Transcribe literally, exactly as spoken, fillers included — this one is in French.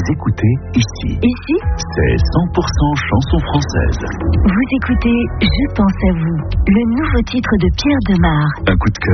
écoutez ici. Ici, c'est cent pour cent chanson française. vous écoutez Je pense à vous, le nouveau titre de Pierre Demar. Un coup de cœur